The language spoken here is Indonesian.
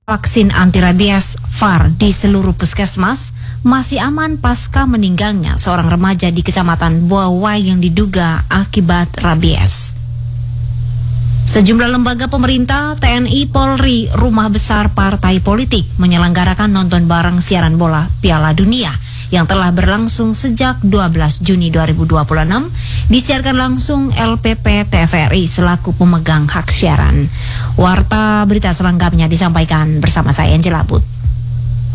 Vaksin anti-rabies VAR di seluruh puskesmas masih aman pasca meninggalnya seorang remaja di Kecamatan Buawai yang diduga akibat rabies. Sejumlah lembaga pemerintah, TNI, Polri, rumah besar partai politik menyelenggarakan nonton bareng siaran bola Piala Dunia yang telah berlangsung sejak 12 Juni 2026, disiarkan langsung LPP TVRI selaku pemegang hak siaran. Warta berita selengkapnya disampaikan bersama saya Angela But.